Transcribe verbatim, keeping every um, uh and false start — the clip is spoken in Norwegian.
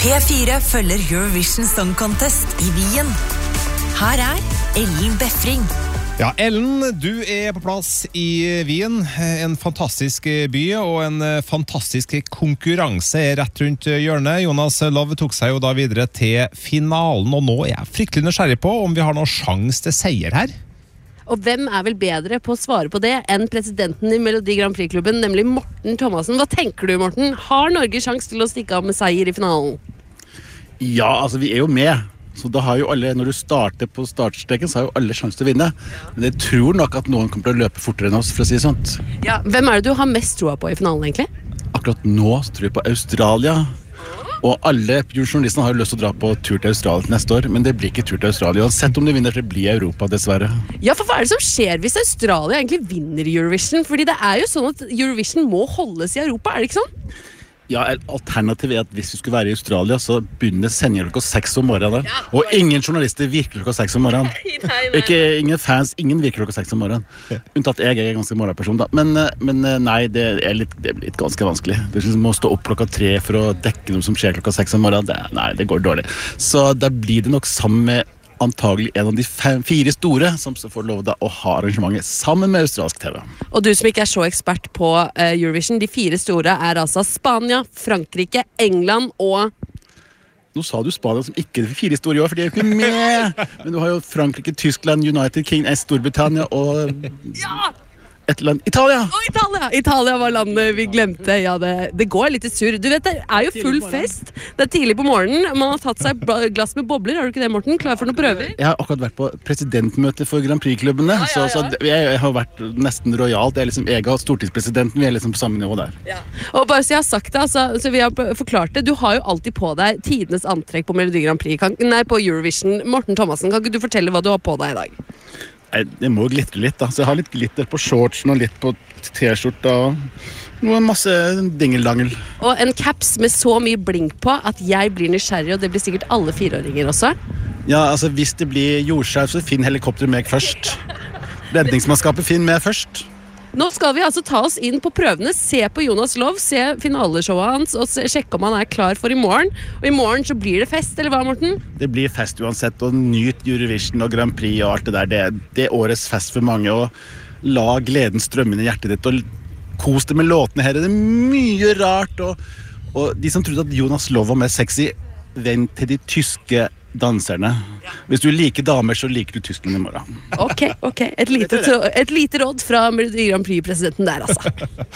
P fire følger Eurovision Song Contest i Wien. Her er Ellen Befring. Ja, Ellen, du er på plass i Wien. En fantastisk by og en fantastisk konkurranse er rett rundt hjørnet. Jonas Love tok seg jo da videre til finalen, og nå er jeg fryktelig nysgjerrig på om vi har noen sjans til seier her. Og hvem er vel bedre på å svare på det enn presidenten i Melodi Grand Prix-klubben, nemlig Morten Thomassen. Hva tenker du, Morten? Har Norge sjans til å stikke av med seier i finalen? Ja, altså vi er jo med. Så da har jo alle, når du starter på startstreken, så har jo alle sjans til å vinne. Men jeg tror nok at noen kommer til å løpe fortere enn oss, for å si det sånt. Ja, hvem er det du har mest troa på i finalen, egentlig? Akkurat nå så tror jeg på Australia. Og alle journalistene har jo lyst til å dra på tur til Australia til neste år, men det blir ikke tur til Australia. Uansett om de vinner, det blir Europa, dessverre. Ja, for hva er det som skjer hvis Australia egentlig vinner Eurovision? Fordi det er jo sånn at Eurovision må holdes i Europa, er det ikke sånn? Ja, alternativet er at hvis vi skulle være i Australia, så begynner sendingen klokka seks om morgenen. Ja, og ingen journalister virker klokka seks om morgenen. Nei, nei, nei. Ikke, ingen fans, ingen virker klokka seks om morgenen. Unntatt jeg er en ganske morgenperson da. Men, men nei, det er, litt, det er litt ganske vanskelig. Det liksom må stå opp klokka tre for å dekke noe som skjer klokka seks om morgenen. Det, nei, det går dårlig. Så da blir det nok sammen med antagelig en av de fem, fire store som får lov da å ha arrangementet sammen med australsk T V. Og du som ikke er så ekspert på uh, Eurovision, de fire store er altså Spania, Frankrike, England og... Nå sa du Spania som ikke er de fire store i år, for de er jo ikke med! Men du har jo Frankrike, Tyskland, United Kingdom, Storbritannia og... Ja! Et land. Italia! Å, Italia! Italia var landet vi glemte. Ja, det, det går litt i sur. Du vet, det er jo full fest. Det er tidlig på morgenen. Man har tatt seg glass med bobler. Har du ikke det, Morten? Klar for noen prøver? Jeg har akkurat vært på presidentmøte for Grand Prix-klubbene. Ja, ja, ja. Så, så jeg, jeg har vært nesten rojalt. Jeg er liksom jeg og stortingspresidenten. Vi er liksom på samme nivå der. Ja. Og bare så jeg har sagt det, altså, så vi har forklart det. Du har jo alltid på deg tidenes antrekk på Melodi Grand Prix. Kan, nei, på Eurovision. Morten Thomassen, kan ikke du fortelle hva du har på deg i dag? Jeg må glitre litt da, så jeg har litt glitter på shortsen og litt på t-skjorta og noe masse dingeldangel. Og en caps med så mye blink på at jeg blir nysgjerrig, og det blir sikkert alle fireåringer også. Ja, altså hvis det blir jordskjelv, så finn helikopter meg først. Redningsmannskapet finn meg først. Nå skal vi altså ta oss inn på prøvene, se på Jonas Love, se finaleshowet hans og se, sjekke om han er klar for i morgen. Og i morgen så blir det fest, eller hva, Morten? Det blir fest uansett, og nyt Eurovision og Grand Prix og alt det der. Det, det er årets fest for mange, og la gleden strømme inn i hjertet ditt, og kos det med låtene her. Det er mye rart, og, og de som trodde at Jonas Love var mer sexy, vent til de tyske danserne. Hvis du liker damer, så liker du Tyskland i morgen. Ok, ok. Et lite, et lite råd fra Melodi Grand Prix-presidenten der, altså.